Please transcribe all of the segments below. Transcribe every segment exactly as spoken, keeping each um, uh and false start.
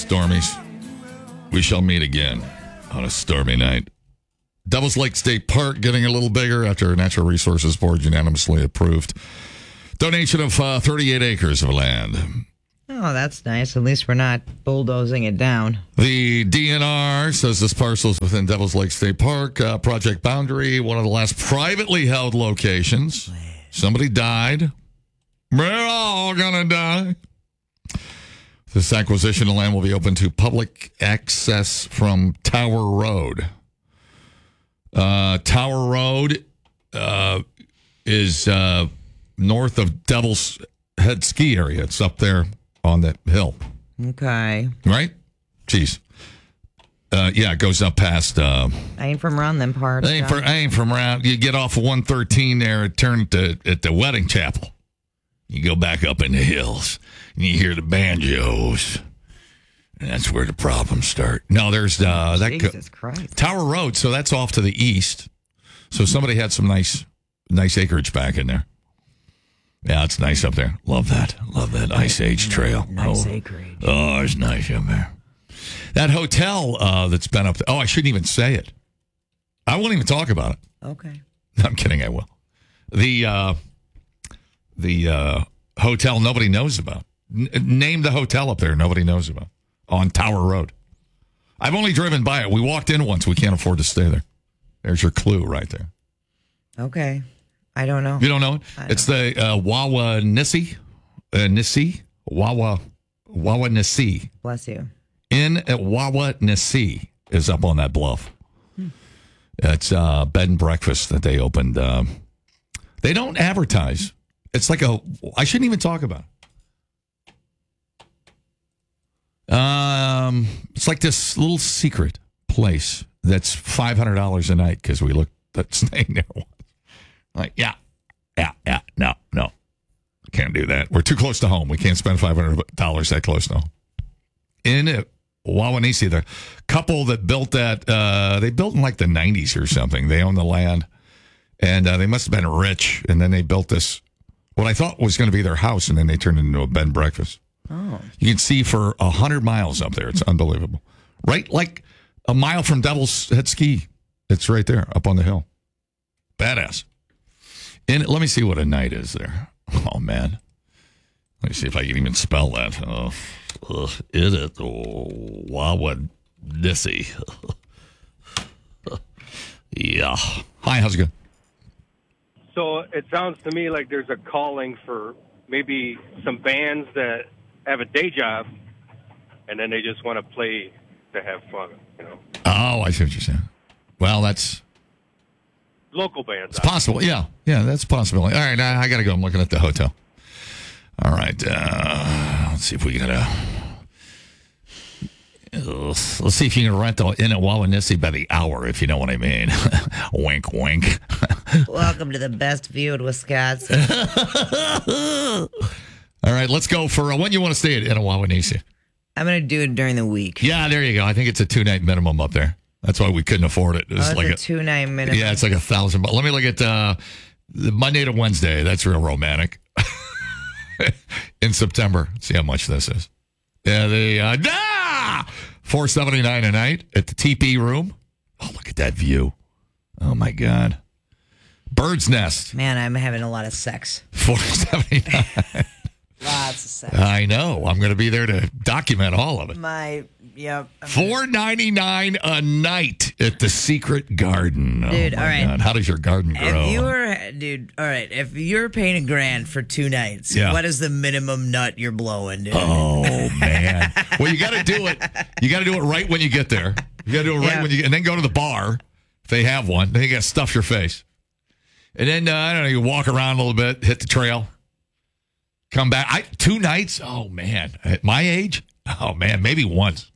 Stormies. We shall meet again on a stormy night. Devils Lake State Park getting a little bigger after Natural Resources Board unanimously approved donation of uh, thirty-eight acres of land. Oh, that's nice. At least we're not bulldozing it down. The D N R says this parcel is within Devils Lake State Park, uh, project boundary, one of the last privately held locations. Somebody died. We're all gonna die. This acquisition of land will be open to public access from Tower Road. Uh, Tower Road uh, is uh, north of Devil's Head Ski Area. It's up there on that hill. Okay. Right? Jeez. Uh, yeah, it goes up past... Uh, I ain't from around them parts. I ain't, for, I ain't from around... You get off of one thirteen there and turn to, at the wedding chapel. You go back up in the hills, and you hear the banjos. And that's where the problems start. No, there's... Uh, that Jesus co- Christ. Tower Road, so that's off to the east. So somebody had some nice nice acreage back in there. Yeah, it's nice up there. Love that. Love that Ice Age trail. Nice oh. acreage. Oh, it's nice up there. That hotel uh, that's been up there. Oh, I shouldn't even say it. I won't even talk about it. Okay. I'm kidding. I will. The uh, the uh, hotel nobody knows about. N- name the hotel up there nobody knows about on Tower Road. I've only driven by it. We walked in once. We can't afford to stay there. There's your clue right there. Okay. I don't know. You don't know it? Don't It's the uh, Wawa Nissi. Uh, Nissi? Wawa. Wawa Nissi. Bless you. In at Wawa Nissi is up on that bluff. Hmm. It's uh, bed and breakfast that they opened. Um, they don't advertise. It's like a. I shouldn't even talk about it. Um, it's like this little secret place that's five hundred dollars a night because we looked at staying there once. Like, yeah, yeah, yeah, no, no. Can't do that. We're too close to home. We can't spend five hundred dollars that close to home. In it. Wawanisi, the couple that built that, uh, they built in like the nineties or something. They own the land, and uh, they must have been rich. And then they built this, what I thought was going to be their house, and then they turned it into a bed and breakfast. Oh. You can see for a hundred miles up there. It's unbelievable. Right, like a mile from Devil's Head Ski. It's right there up on the hill. Badass. And let me see what a night is there. Oh man. Let me see if I can even spell that. Oh, uh, is it Wawanisi? Yeah. Hi, how's it going? So it sounds to me like there's a calling for maybe some bands that have a day job, and then they just want to play to have fun, you know? Oh, I see what you're saying. Well, that's... Local bands. It's possible. Yeah. Yeah, that's a possibility. All right, I, I got to go. I'm looking at the hotel. All right. Uh, let's see if we got a... Let's, let's see if you can rent the in at Wawanisi by the hour, if you know what I mean. Wink, wink. Welcome to the best view in Wisconsin. All right, let's go for uh, when you want to stay at in a Wawanisi. I'm going to do it during the week. Yeah, there you go. I think it's a two-night minimum up there. That's why we couldn't afford it. It was oh, it's like a, a two-night minimum. Yeah, it's like a thousand. But let me look at uh, the Monday to Wednesday. That's real romantic. In September, see how much this is. Yeah, the uh, ah! four seventy-nine a night at the T P room. Oh, look at that view. Oh my God. Bird's Nest. Man, I'm having a lot of sex. four seventy-nine. Lots of sex. I know. I'm going to be there to document all of it. My, yep. four ninety-nine a night at the Secret Garden. Dude, oh my all right. God. How does your garden grow? If you were, dude, all right. If you're paying a grand for two nights, Yeah. what is the minimum nut you're blowing, dude? Oh man! Well, you got to do it. You got to do it right when you get there. You got to do it right Yeah. when you get, and then go to the bar if they have one. Then you got to stuff your face, and then uh, I don't know. You walk around a little bit, hit the trail, come back. I two nights. Oh man! At my age, oh man, maybe once.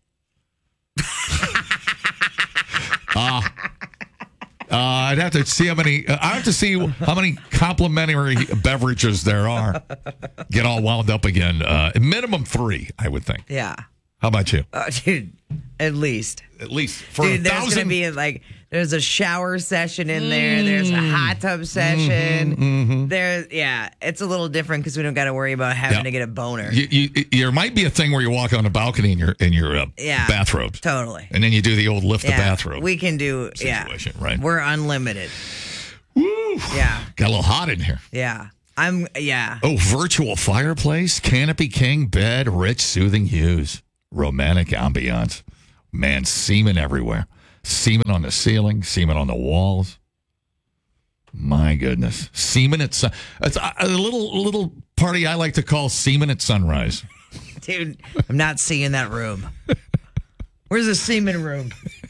uh, uh, I'd have to see how many. Uh, I have to see how many complimentary beverages there are. Get all wound up again. Uh, minimum three, I would think. Yeah. How about you? Oh, dude, at least. At least for Dude, a there's going thousand. to be like, There's a shower session in there. There's a hot tub session. Mm-hmm, mm-hmm. There's yeah, it's a little different because we don't got to worry about having Yeah. to get a boner. You, you, there might be a thing where you walk on the balcony in your in your uh, Yeah. bathrobes, Totally. and then you do the old lift Yeah, the bathrobe. we can do. situation, Yeah, right? We're unlimited. Woo! Yeah, Got a little hot in here. yeah. I'm yeah. Oh, virtual fireplace, canopy king bed, rich soothing hues, romantic ambiance. Man, semen everywhere. Semen on the ceiling, semen on the walls. My goodness. Semen at sun. It's a, a little little party I like to call semen at sunrise. Dude, I'm not seeing that room. Where's the semen room?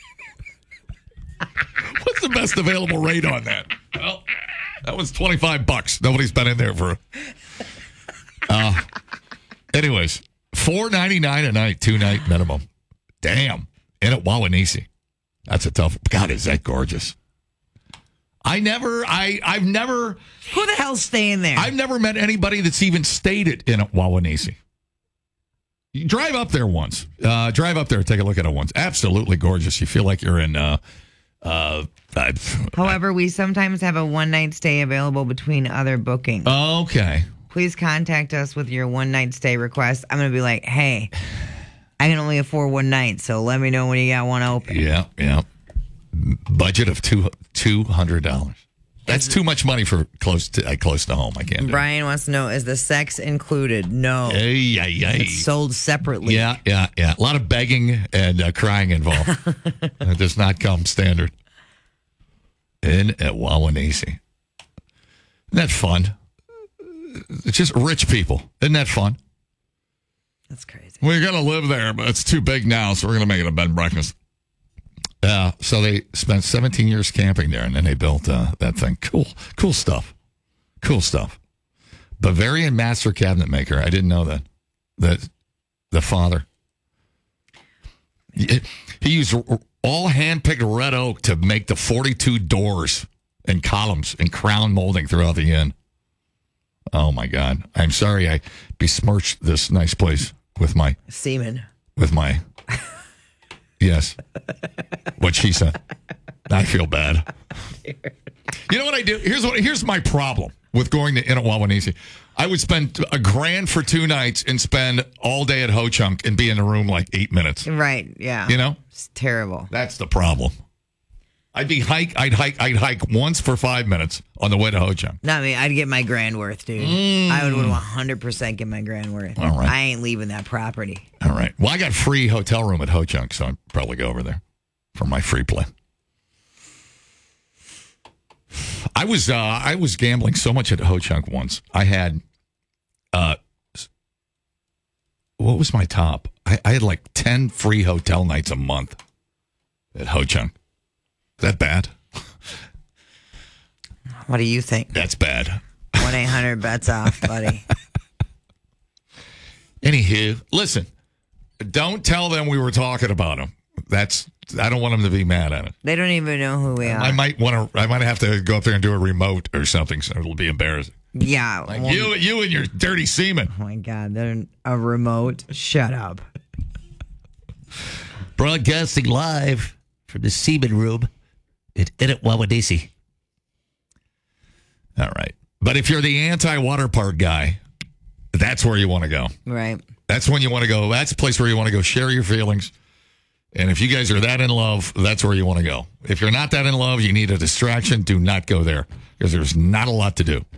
What's the best available rate on that? Well, that was twenty-five bucks. Nobody's been in there for. Uh, anyways, four ninety-nine a night, two night minimum. Damn. In at Wawanese. That's a tough. God, is that gorgeous? I never, I, I've never, Who the hell's staying there? I've never met anybody that's even stayed at in at Wawanese. You drive up there once. Uh, drive up there, take a look at it once. Absolutely gorgeous. You feel like you're in. Uh, uh, I, However, we sometimes have a one night stay available between other bookings. okay. Please contact us with your one night stay request. I'm going to be like, hey, I can only afford one night, so let me know when you got one open. Yeah, yeah. Budget of two two hundred dollars. That's too much money for close to uh, close to home. I can't. Do Brian wants to know: is the sex included? No, it. Ay, ay, ay. it's sold separately. Yeah, yeah, yeah. A lot of begging and uh, crying involved. It does not come standard. In at Wawanese. Isn't that fun? It's just rich people. Isn't that fun? That's crazy. We're going to live there, but it's too big now, so we're going to make it a bed and breakfast. Uh, so they spent seventeen years camping there, and then they built uh, that thing. Cool. Cool stuff. Cool stuff. Bavarian master cabinet maker. I didn't know that. That the father. He, he used all hand-picked red oak to make the forty-two doors and columns and crown molding throughout the inn. Oh, my God. I'm sorry I besmirched this nice place with my... Semen. With my... Yes. What she said. I feel bad. You know what I do? Here's what. Here's my problem with going to Inn at Wawanese. I would spend a grand for two nights and spend all day at Ho Chunk and be in the room like eight minutes. Right, yeah. You know? It's terrible. That's the problem. I'd be hike. I'd hike. I'd hike once for five minutes on the way to Ho Chunk. Not me. I'd get my grand worth, dude. Mm. I would one hundred percent get my grand worth. All right. I ain't leaving that property. All right. Well, I got free hotel room at Ho Chunk, so I'd probably go over there for my free play. I was uh, I was gambling so much at Ho Chunk once. I had, uh, what was my top? I, I had like ten free hotel nights a month at Ho Chunk. Is that bad? What do you think? That's bad. one eight hundred bets off, buddy. Anywho, listen, don't tell them we were talking about them. That's I don't want them to be mad at it. They don't even know who we are. I might want to. I might have to go up there and do a remote or something, so it'll be embarrassing. Yeah. Like well, you, you and your dirty semen. Oh my God, they're a remote. Shut up. Broadcasting live from the semen room at Inn at Wawanese. All right, but if you're the anti-water park guy, that's where you want to go. Right. That's when you want to go. That's the place where you want to go. Share your feelings. And if you guys are that in love, that's where you want to go. If you're not that in love, you need a distraction, do not go there because there's not a lot to do.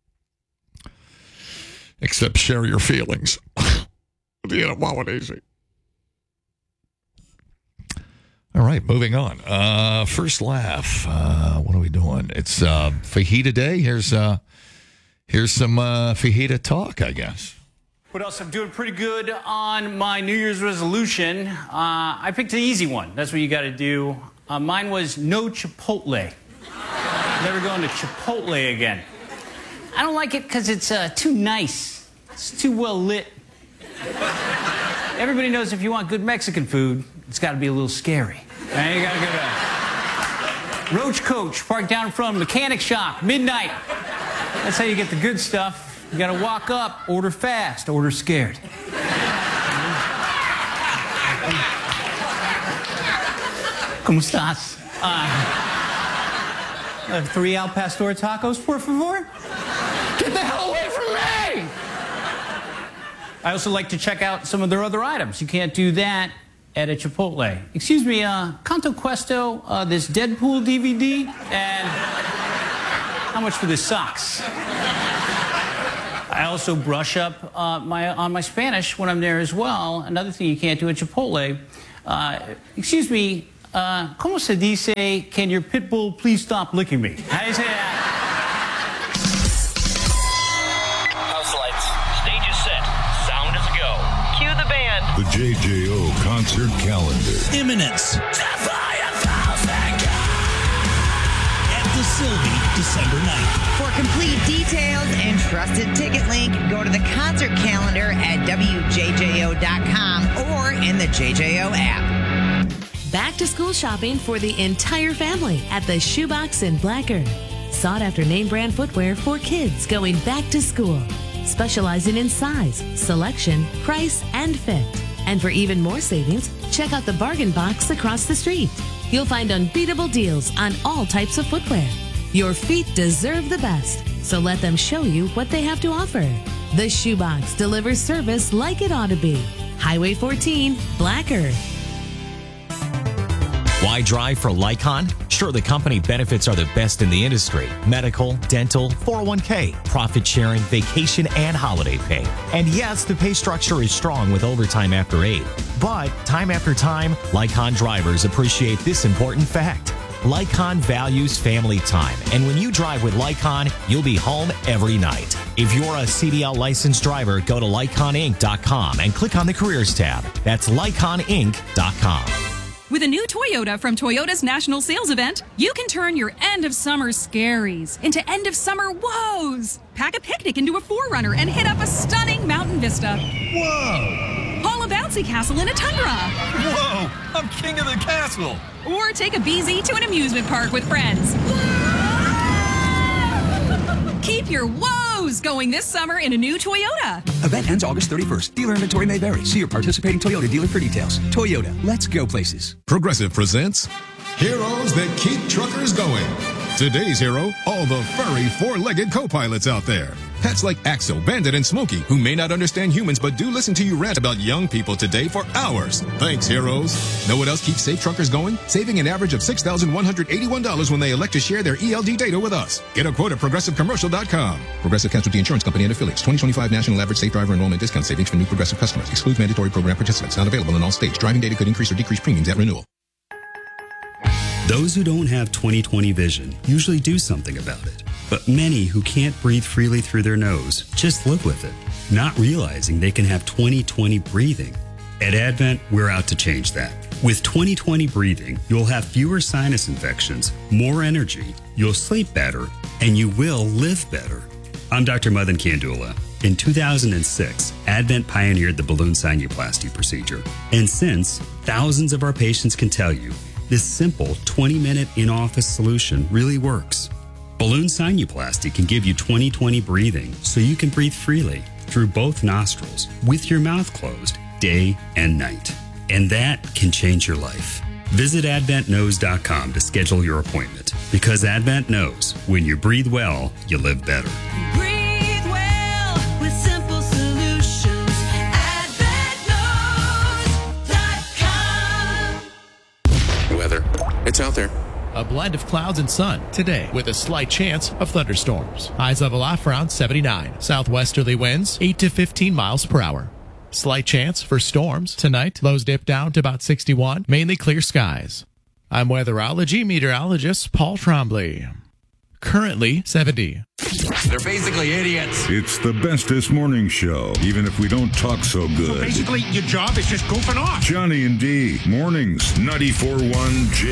Except share your feelings. The Inn at Wawanese. All right, moving on. Uh, first laugh. Uh, what are we doing? It's uh, fajita day. Here's uh, here's some uh, fajita talk, I guess. What else? I'm doing pretty good on my New Year's resolution. Uh, I picked an easy one. That's what you got to do. Uh, mine was no Chipotle. Never going to Chipotle again. I don't like it because it's uh, too nice. It's too well lit. Everybody knows if you want good Mexican food, it's got to be a little scary. Right? You got to go to Roach Coach, parked down in front of Mechanic Shop, midnight. That's how you get the good stuff. You got to walk up, order fast, order scared. ¿Cómo estás? Uh, three al pastor tacos, por favor. Get the hell away from me! I also like to check out some of their other items. You can't do that at a Chipotle. Excuse me, uh, Canto Questo, uh, this Deadpool D V D, and how much for the socks? I also brush up uh, my, on my Spanish when I'm there as well. Another thing you can't do at Chipotle. Uh, excuse me, uh, ¿cómo se dice, can your pit bull please stop licking me? How do you say that? House lights, stage is set, sound is go. Cue the band. The J J O concert calendar. Imminence. At the Sylvie, December ninth. For complete details and trusted ticket link, go to the concert calendar at W J J O dot com or in the J J O app. Back to school shopping for the entire family at the Shoebox in Blacker. Sought after name brand footwear for kids going back to school. Specializing in size, selection, price, and fit. And for even more savings, check out the Bargain Box across the street. You'll find unbeatable deals on all types of footwear. Your feet deserve the best, so let them show you what they have to offer. The Shoebox delivers service like it ought to be. Highway fourteen, Blacker. Why drive for Lycon? Sure, the company benefits are the best in the industry. Medical, dental, four oh one k, profit sharing, vacation, and holiday pay. And yes, the pay structure is strong with overtime after eight. But time after time, Lycon drivers appreciate this important fact. Lycon values family time. And when you drive with Lycon, you'll be home every night. If you're a C D L licensed driver, go to Lycon Inc dot com and click on the Careers tab. That's Lycon Inc dot com. With a new Toyota from Toyota's National Sales Event, you can turn your end-of-summer scaries into end-of-summer woes. Pack a picnic into a four runner and hit up a stunning mountain vista. Whoa! Haul a bouncy castle in a Tundra. Whoa! I'm king of the castle! Or take a B Z to an amusement park with friends. Keep your woes going this summer in a new Toyota. Event ends August thirty-first. Dealer inventory may vary. See your participating Toyota dealer for details. Toyota, let's go places. Progressive presents Heroes That Keep Truckers Going. Today's hero, all the furry four-legged co-pilots out there. Pets like Axel, Bandit, and Smokey, who may not understand humans but do listen to you rant about young people today for hours. Thanks, heroes. Know what else keeps safe truckers going? Saving an average of six thousand one hundred eighty-one dollars when they elect to share their E L D data with us. Get a quote at progressive commercial dot com. Progressive Casualty Insurance Company and affiliates. twenty twenty-five National Average Safe Driver Enrollment Discount Savings for new Progressive customers. Excludes mandatory program participants. Not available in all states. Driving data could increase or decrease premiums at renewal. Those who don't have twenty twenty vision usually do something about it. But many who can't breathe freely through their nose just live with it, not realizing they can have twenty twenty breathing. At Advent, we're out to change that. With twenty twenty breathing, you'll have fewer sinus infections, more energy, you'll sleep better, and you will live better. I'm Doctor Madan Kandula. In two thousand six, Advent pioneered the balloon sinuplasty procedure. And since, thousands of our patients can tell you, this simple twenty-minute in-office solution really works. Balloon sinuplasty can give you twenty twenty breathing so you can breathe freely through both nostrils with your mouth closed day and night. And that can change your life. Visit advent knows dot com to schedule your appointment because Advent knows when you breathe well, you live better. Breathe well with simple solutions. advent knows dot com. Weather. It's out there. A blend of clouds and sun today with a slight chance of thunderstorms. Highs level off around seventy-nine. Southwesterly winds eight to fifteen miles per hour. Slight chance for storms tonight. Lows dip down to about sixty-one. Mainly clear skies. I'm weatherology meteorologist Paul Trombley. Currently seventy. They're basically idiots. It's the bestest morning show, even if we don't talk so good. So basically, your job is just goofing off. Johnny and D, mornings, ninety-four point one J